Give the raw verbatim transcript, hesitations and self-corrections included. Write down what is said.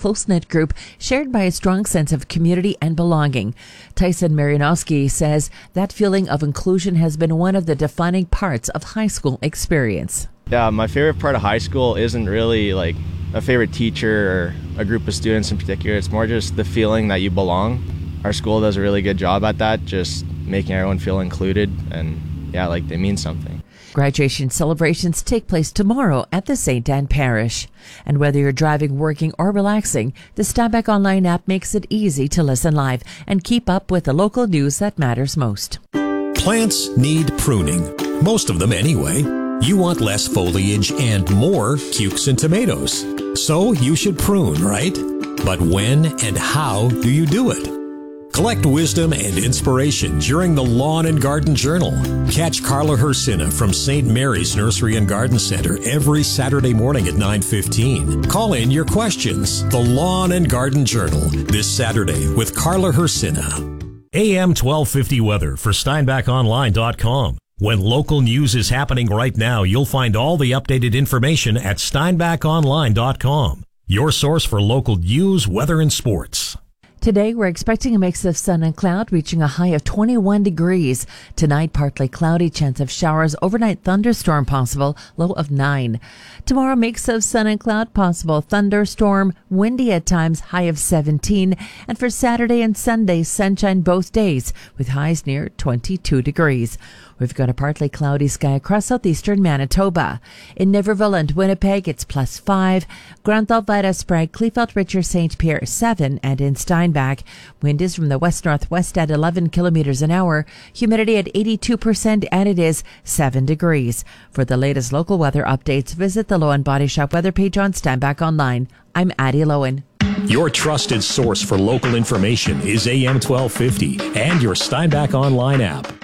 close-knit group shared by a strong sense of community and belonging. Tyson Marianowski says that feeling of inclusion has been one of the defining parts of high school experience. Yeah, my favorite part of high school isn't really like a favorite teacher or a group of students in particular. It's more just the feeling that you belong. Our school does a really good job at that, just making everyone feel included and, yeah, like they mean something. Graduation celebrations take place tomorrow at the Saint Anne Parish. And whether you're driving, working, or relaxing, the Steinbach Online app makes it easy to listen live and keep up with the local news that matters most. Plants need pruning, most of them anyway. You want less foliage and more cukes and tomatoes. So you should prune, right? But when and how do you do it? Collect wisdom and inspiration during the Lawn and Garden Journal. Catch Carla Hersina from Saint Mary's Nursery and Garden Center every Saturday morning at nine fifteen. Call in your questions. The Lawn and Garden Journal this Saturday with Carla Hersina. A M twelve fifty weather for Steinbach Online dot com. When local news is happening right now, you'll find all the updated information at Steinbach Online dot com. Your source for local news, weather, and sports. Today, we're expecting a mix of sun and cloud, reaching a high of twenty-one degrees. Tonight, partly cloudy, chance of showers, overnight thunderstorm possible, low of nine. Tomorrow, mix of sun and cloud possible, thunderstorm, windy at times, high of seventeen. And for Saturday and Sunday, sunshine both days, with highs near twenty-two degrees. We've got a partly cloudy sky across southeastern Manitoba. In Niverville and Winnipeg, it's plus five. Grand Vita, Sprague, Kleefeld, Richer, Saint Pierre, seven. And in Steinbach, wind is from the west-northwest at eleven kilometers an hour. Humidity at eighty-two percent, and it is seven degrees. For the latest local weather updates, visit the Lowen Body Shop weather page on Steinbach Online. I'm Addie Lowen. Your trusted source for local information is A M twelve fifty and your Steinbach Online app.